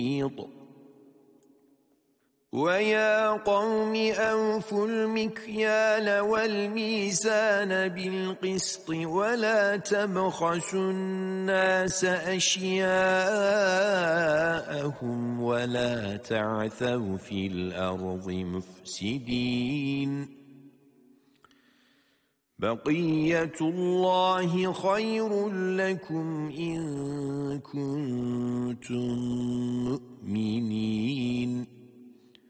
وَيَا قَوْمِ أَوْفُوا الْمِكْيَالَ وَالْمِيزَانَ بِالْقِسْطِ وَلَا تَبْخَسُوا النَّاسَ أَشْيَاءَهُمْ وَلَا تَعْثَوْا فِي الْأَرْضِ مُفْسِدِينَ بَقِيَّةُ اللَّهِ خَيْرٌ لَكُمْ إِن كُنتُم مُّؤْمِنِينَ